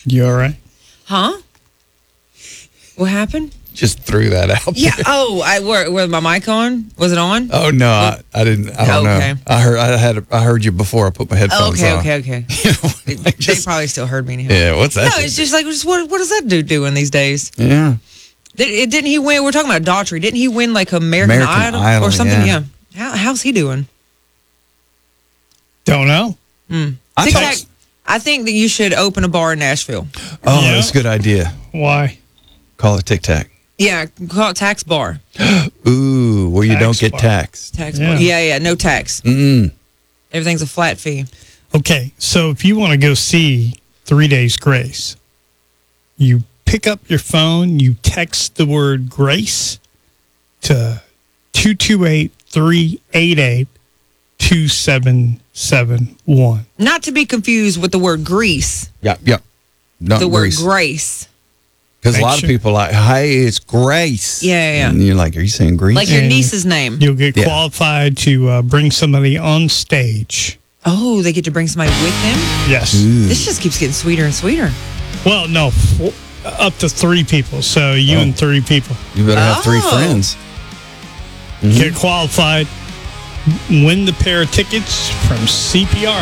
You all right? Huh? What happened? Just threw that out. Yeah. there. Oh, was my mic on? Was it on? Oh no, I didn't. I don't Okay. know. I heard you before I put my headphones on. Okay. They probably still heard me. Anyhow. Yeah. What's that? No, it's just like, what does that dude doing these days? Yeah. Didn't he win? We're talking about Daughtry. Didn't he win like American Idol or something? Yeah. How's he doing? Don't know. Tic Tac. I think that you should open a bar in Nashville. Oh, Yeah. that's a good idea. Why? Call it Tic Tac. Yeah, call it Tax Bar. Ooh, where you Tax don't get bar. taxed. Tax Yeah. Bar. Yeah, no tax. Mm. Everything's a flat fee. Okay, so if you want to go see 3 Days Grace, you pick up your phone, you text the word Grace to 228-388-2771. Not to be confused with the word grease. Yep. Not The word Grease. grace. Because a Make lot sure- of people are like, hey, it's Grace. Yeah. And you're like, are you saying Grease? Like your And niece's name. You'll get Yeah. qualified to bring somebody on stage. Oh, they get to bring somebody with them? Yes. This just keeps getting sweeter and sweeter. Well, no, up to 3 people. So you and 3 people You better have 3 Oh. friends. get qualified, win the pair of tickets from CPR.